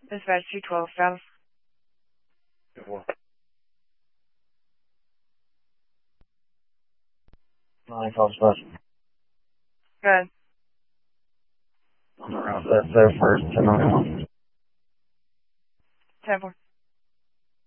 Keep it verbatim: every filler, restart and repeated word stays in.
Dispatch two twelve, status. Nine call special. Good. On the route, that's there first to nine one. ten four.